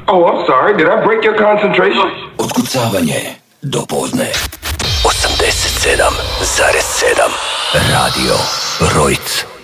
Oh, I'm sorry. Did I break your concentration? Otkucavanje do podne. 87,7 Radio Rojc.